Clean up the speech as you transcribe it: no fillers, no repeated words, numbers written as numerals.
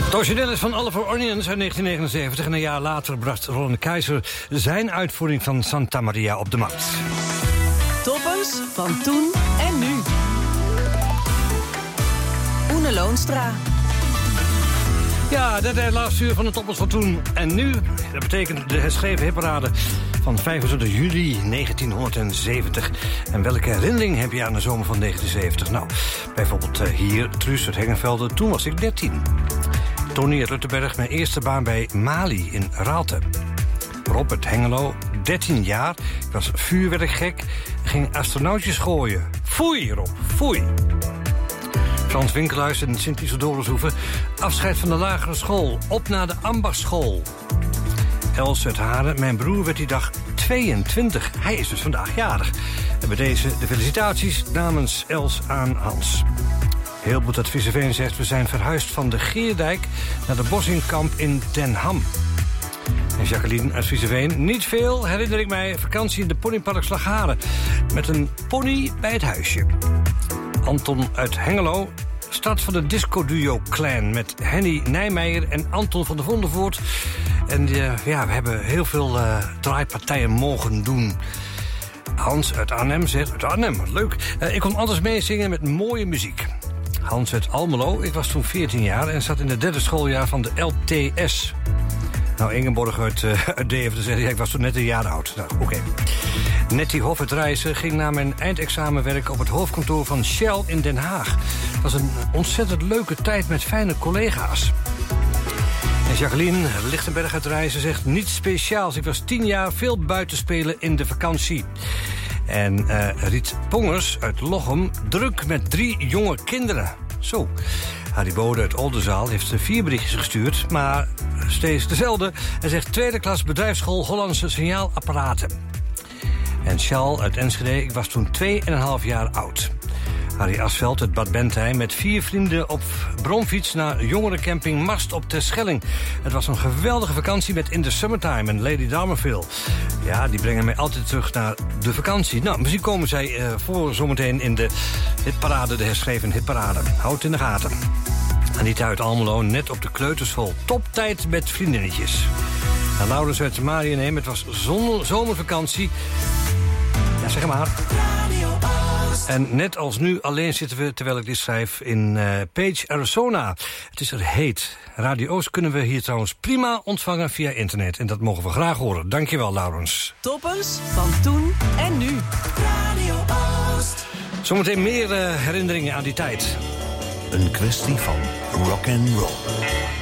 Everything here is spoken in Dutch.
Het origineel is van All for Onions uit 1979. En een jaar later bracht Ron Keizer zijn uitvoering van Santa Maria op de markt. Toppers van toen en nu. Oene Loonstra. Ja, dat is het laatste uur van de Toppers van toen en nu. Dat betekent de herschreven hitparade van 25 juli 1970. En welke herinnering heb je aan de zomer van 1970? Nou, bijvoorbeeld hier, Truus uit Hengenvelde, toen was ik 13. Tony uit Luttenberg, mijn eerste baan bij Mali in Raalte. Rob uit Hengelo, 13 jaar. Ik was vuurwerkgek en ging astronautjes gooien. Foei, Rob, foei. Frans Winkelhuis in Sint-Isidorushoeve. Afscheid van de lagere school. Op naar de ambachtsschool. Els uit Haren. Mijn broer werd die dag 22. Hij is dus vandaag jarig. En bij deze de felicitaties namens Els aan Hans. Heelboet uit Visseveen zegt: we zijn verhuisd van de Geerdijk naar de Bossingkamp in Den Ham. En Jacqueline uit Visseveen. Niet veel, herinner ik mij, vakantie in de ponypark Slagharen. Met een pony bij het huisje. Anton uit Hengelo. Start van de disco-duo Clan met Henny Nijmeijer en Anton van der Vondervoort. En ja, we hebben heel veel draaipartijen mogen doen. Hans uit Arnhem zegt: uit Arnhem, wat leuk. Ik kon altijd meezingen met mooie muziek. Hans uit Almelo. Ik was toen 14 jaar en zat in het derde schooljaar van de LTS. Nou, Ingeborg uit Deventer zegt: ja, ik was toen net een jaar oud. Nou, oké. Nettie Hof uit Rijssen ging na mijn eindexamenwerk op het hoofdkantoor van Shell in Den Haag. Dat was een ontzettend leuke tijd met fijne collega's. En Jacqueline Lichtenberg uit Rijssen zegt: niets speciaals. Ik was 10 jaar veel buiten spelen in de vakantie. En Riet Pongers uit Lochem, druk met 3 jonge kinderen. Zo. Harry Bode uit Oldenzaal heeft 4 berichtjes gestuurd, maar steeds dezelfde. Hij zegt: tweede klas bedrijfsschool Hollandse signaalapparaten. En Sjaal uit Enschede, ik was toen 2,5 jaar oud. Harry Asveld uit Bad Bentheim met 4 vrienden op bromfiets naar jongerencamping Mast op Terschelling. Het was een geweldige vakantie met In the Summertime en Lady Darmerville. Ja, die brengen mij altijd terug naar de vakantie. Nou, misschien komen zij voor zometeen in de hitparade, de herschreven hitparade. Houd in de gaten. Anita uit Almelo, net op de kleuterschool. Toptijd met vriendinnetjes. En Laurens uit Marienheem, het was zomervakantie. Ja, zeg maar. En net als nu alleen zitten we, terwijl ik dit schrijf, in Page, Arizona. Het is er heet. Radio Oost kunnen we hier trouwens prima ontvangen via internet. En dat mogen we graag horen. Dankjewel, Laurens. Toppers van toen en nu. Radio Oost. Zometeen meer herinneringen aan die tijd. Een kwestie van rock and roll.